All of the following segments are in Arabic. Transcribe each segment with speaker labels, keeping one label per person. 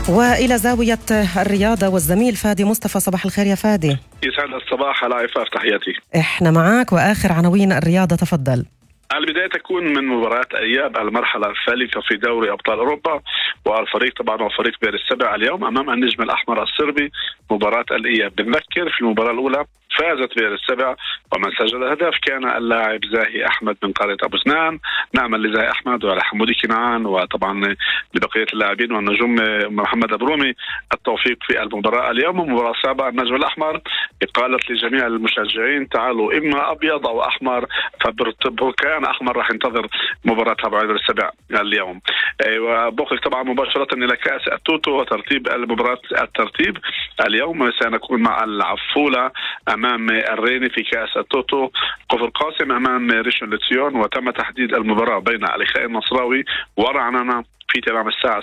Speaker 1: وإلى زاوية الرياضة والزميل فادي مصطفى. صباح الخير يا فادي.
Speaker 2: يسعد الصباح على عفاف، تحياتي.
Speaker 1: احنا معاك وآخر عناوين الرياضة، تفضل.
Speaker 2: البداية تكون من مباراة إياب المرحلة الثالثة في دوري أبطال أوروبا، والفريق طبعا هو فريق بئر السبع اليوم أمام النجم الأحمر الصربي. مباراة الإياب بنذكر في المباراة الأولى فازت بئر السبع، ومن سجل الهدف كان اللاعب زاهي أحمد من قرية أبو سنان. نعمل لزاهي أحمد وعلى حمودي كنعان وطبعا لبقية اللاعبين والنجوم محمد أبرومي التوفيق في المباراة اليوم. مباراة سابقة النجم الأحمر قالت لجميع المشجعين تعالوا إما أبيض أو أحمر، فبرتبه كان أحمر راح ينتظر مباراة تبع بئر السبع اليوم. وبخرج طبعا مباشرة إلى كأس التوتو وترتيب المباراة. الترتيب اليوم سنكون مع العفولة أمام الريني في كأس التوتو، كفر قاسم أمام ريشون لتسيون، وتم تحديد المباراة بين الإخاء النصراوي ورعنانة في تمام الساعة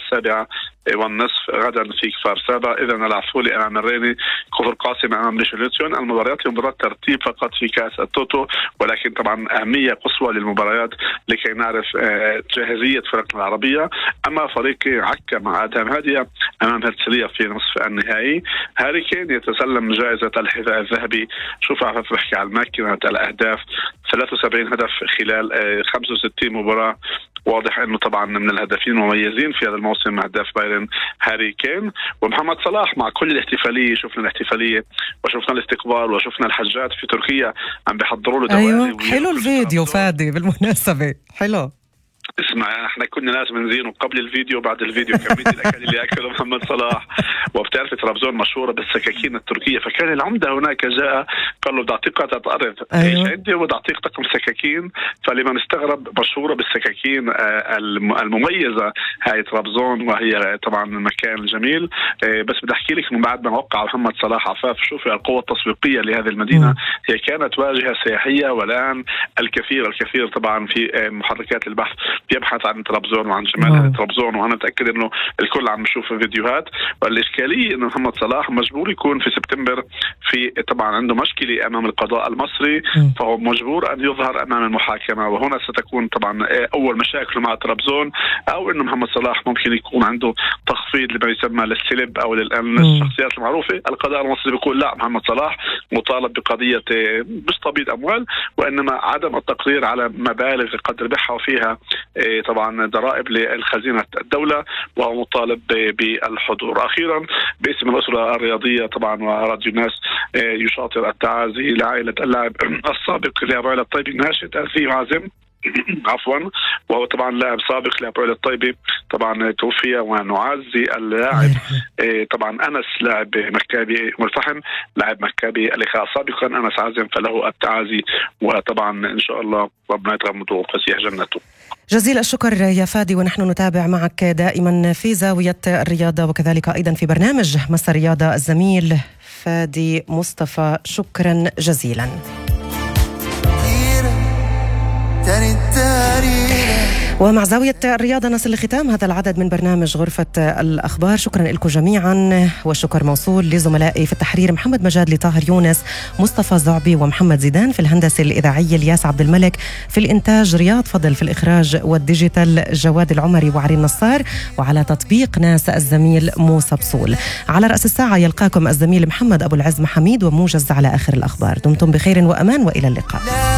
Speaker 2: 7:30 غدا في كفار سابا. إذا العفولي أمام الريني، كفر قاسم أمام ريشوليتيون. المباريات مباراة ترتيب فقط في كأس التوتو، ولكن طبعا أهمية قصوى للمباريات لكي نعرف جاهزية فرقنا العربية. أما فريق عكا مع آدم هادية أمام هرتسلية في نصف النهائي. هاري كين يتسلم جائزة الحذاء الذهبي. شوف عفاف بحكي على ماكينة الأهداف، 73 هدف خلال 65 مباراة. واضح انه طبعا من الهدافين المميزين في هذا الموسم هداف بايرن هاري كين. ومحمد صلاح مع كل الاحتفاليه، شفنا الاحتفاليه وشفنا الاستقبال وشفنا الحجات في تركيا عم بيحضروا له دوالي.
Speaker 1: ايوه حلو الفيديو فادي بالمناسبه، حلو.
Speaker 2: اسمع، احنا كنا لازم نزينه قبل الفيديو بعد الفيديو. كمية الاكل اللي اكله محمد صلاح. وبتعرف طرابزون مشهوره بالسكاكين التركيه، فكان العمده هناك جاء قال له بدي اعطيك قطعه ارض ايش عندي وبدي اعطيك طقم سكاكين. فلما استغرب مشهوره بالسكاكين المميزه هاي طرابزون، وهي طبعا المكان الجميل. بس بدي احكي لك من بعد ما وقع محمد صلاح عفاف، شوفي القوه التسويقيه لهذه المدينه. هي كانت واجهه سياحيه، والان الكثير طبعا في محركات البحث يبحث عن طرابزون وعن جمال طرابزون. وانا متاكد انه الكل عم يشوف فيديوهات. والاشكاليه انه محمد صلاح مجبور يكون في سبتمبر، في طبعا عنده مشكله امام القضاء المصري، فهو مجبور ان يظهر امام المحاكمه. وهنا ستكون طبعا اول مشاكل مع طرابزون، او انه محمد صلاح ممكن يكون عنده تخفيض لما يسمى للسلب او للشخصيات المعروفه. القضاء المصري بيقول لا، محمد صلاح مطالب بقضيه مش تبييض اموال، وانما عدم التقدير على مبالغ قد ربحها فيها طبعا ضرائب للخزينة الدولة، وهو مطالب بالحضور. أخيرا باسم الأسرة الرياضية طبعا وراديو الناس يشاطر التعازي لعائلة اللاعب السابق لأبو الطيبي ناشد ألفي عازم عفوا، وهو طبعا لاعب سابق لأبو الطيبي طبعا توفي. ونعزي اللاعب طبعا أنس لاعب مكابي والفحم، لاعب مكابي الإخاء سابقا أنس عازم، فله التعازي. وطبعا إن شاء الله ربنا يتغمده فسيح جنته.
Speaker 1: جزيل الشكر يا فادي، ونحن نتابع معك دائما في زاوية الرياضة وكذلك أيضا في برنامج مساء الرياضة. الزميل فادي مصطفى، شكرا جزيلا. ومع زاوية الرياضة نصل لختام هذا العدد من برنامج غرفة الأخبار. شكرا لكم جميعا، والشكر موصول لزملائي في التحرير محمد مجاد، لطاهر يونس، مصطفى زعبي ومحمد زيدان، في الهندسة الإذاعية الياس عبد الملك، في الإنتاج رياض فضل، في الإخراج والديجيتال جواد العمري وعرين نصار، وعلى تطبيق ناس الزميل موسى بصول. على رأس الساعة يلقاكم الزميل محمد أبو العز محميد وموجز على آخر الأخبار. دمتم بخير وأمان وإلى اللقاء.